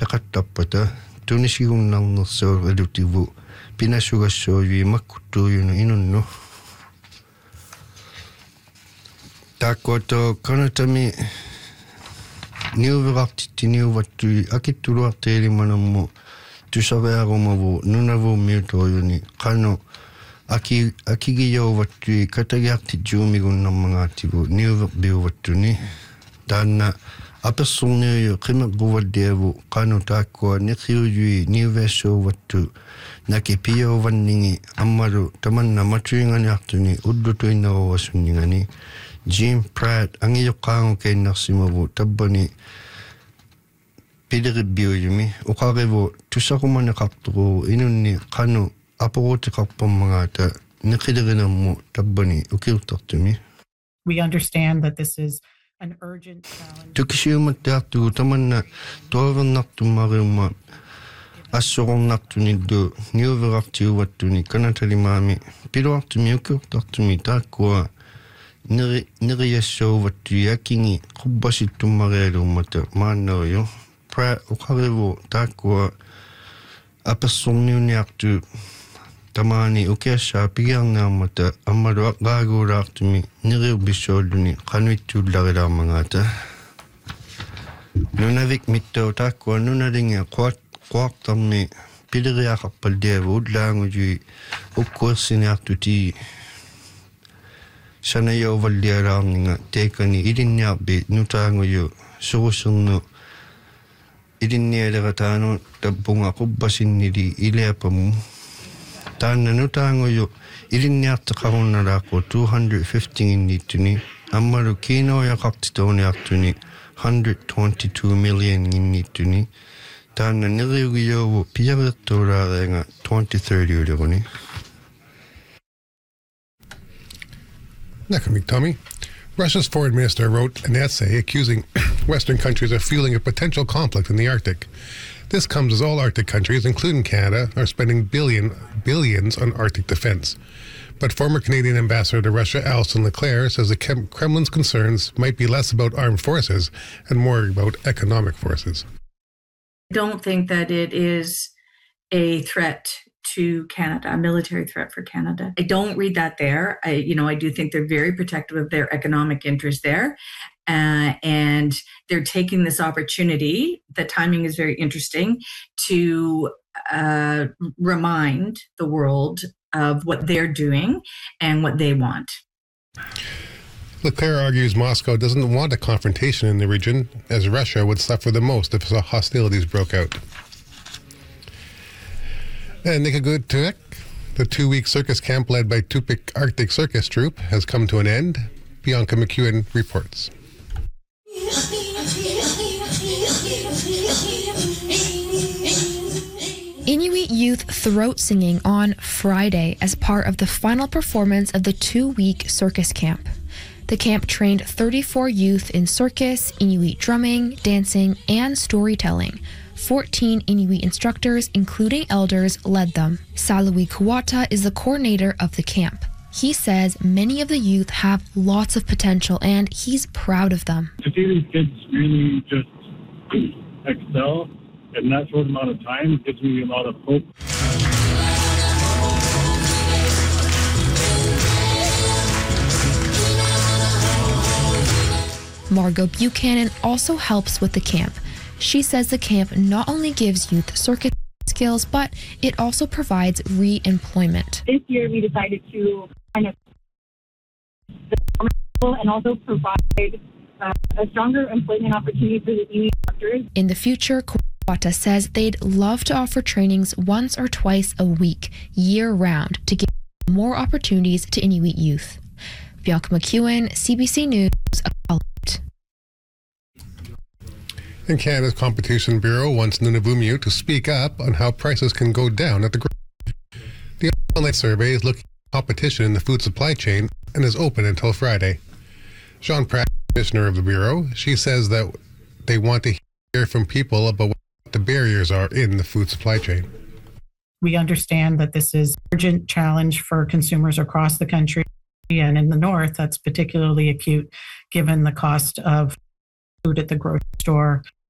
peqattapata tunisigunnernersuurilutivu pinasugassuuyui makkuttuuyunu inunnu taakkuato kanatami niuverartittiniuvattui akittuluartiilimanammu tusavearumavu nunavuummiutoojuni qanu akigiyauvattui katagiartitjuumigunnarmangaatigu niuverbiuvattuni taanna apersurniuyu qimeqquvalliavu qanu taakkua niqiuyui niuveassuuvattu nakipiyauvanningi ammalu tamanna matuinganiartuni ullutuinneruvasuningani Jim Pratt angiyoqqaangu keinnersimavu tabbani piliribbiuyumi uqarivu tusaqumaneqartuqu inunni qanu aporutiqarpammangaata niqilirinermu tabbani ukiuttartumi. We understand that this is an urgent challenge. Tukisiumattiartugu tamanna toavernartummariumma assorornartuniddu niuverartiuvattuni kanatalimaami piluartumi ukiuttartumi taakkua niriassuuvattui akingi qubbasittummarialuummata maanneruyu uqarivu taakkua apersorniuniartu tamaani ukiassaa pigiarnearmata ammalu aqaaguulaartumi niriubissuulluni qanuittuullarilaarmangaata nunavik mittau taakkua nunalinga quartarmi piliriaqarpalliavu ullaangujui ukkuersiniartuti sanayauvallialaarninga teekani ilinniarpi nutaanguyu surusernu ilinnialerataanu tappunga qubbasinnili iliapamu taanna nutaanguyu ilinniarteqarunnalaaqu 250 inniittuni ammalu kiinoyaqartitooniartuni 122 million inniittuni taanna niriugiyauvu piavertuulaarianga 2030 uliruni. Nakamik Tommy. Russia's foreign minister wrote an essay accusing Western countries of fueling a potential conflict in the Arctic. This comes as all Arctic countries, including Canada, are spending billions on Arctic defense. But former Canadian ambassador to Russia, Alison Leclerc, says the Kremlin's concerns might be less about armed forces and more about economic forces. I don't think that it is a threat to Canada, a military threat for Canada. I don't read that there. I do think they're very protective of their economic interests there. And they're taking this opportunity, the timing is very interesting, to remind the world of what they're doing and what they want. Leclerc argues Moscow doesn't want a confrontation in the region, as Russia would suffer the most if hostilities broke out. And Nikaguttuaq, the 2-week circus camp led by Tupik Arctic Circus Troupe, has come to an end. Bianca McEwen reports. Inuit youth throat singing on Friday as part of the final performance of the 2-week circus camp. The camp trained 34 youth in circus, Inuit drumming, dancing, and storytelling. 14 Inuit instructors, including elders, led them. Salawi Kuwata is the coordinator of the camp. He says many of the youth have lots of potential and he's proud of them. To see these kids really just excel in that short amount of time gives me a lot of hope. Margot Buchanan also helps with the camp. She says the camp not only gives youth circus skills, but it also provides re-employment. This year we decided to kind of and also provide a stronger employment opportunity for the Inuit instructors. In the future, Kuwata says they'd love to offer trainings once or twice a week, year-round, to give more opportunities to Inuit youth. Bianca McEwen, CBC News, Iqaluit. And Canada's Competition Bureau wants Nunavummiut to speak up on how prices can go down at the grocery. The online survey is looking at competition in the food supply chain and is open until Friday. Jean Pratt, Commissioner of the Bureau, she says that they want to hear from people about what the barriers are in the food supply chain. We understand that this is an urgent challenge for consumers across the country, and in the north, that's particularly acute given the cost of food at the grocery store